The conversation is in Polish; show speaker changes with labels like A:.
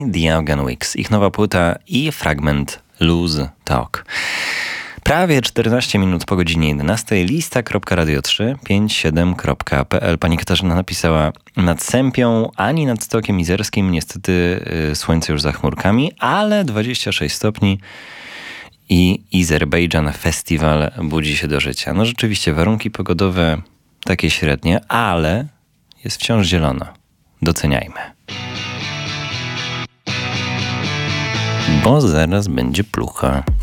A: The Afghan Wigs, ich nowa płyta i fragment Lose Talk. Prawie 14 minut po godzinie 11. lista.radio357.pl. Pani Katarzyna napisała: nad Sępią ani nad Stokiem Izerskim niestety słońce już za chmurkami, ale 26 stopni i Azerbejdżan Festiwal budzi się do życia. No rzeczywiście warunki pogodowe takie średnie, ale jest wciąż zielono. Doceniajmy. Bo zaraz będzie plucha.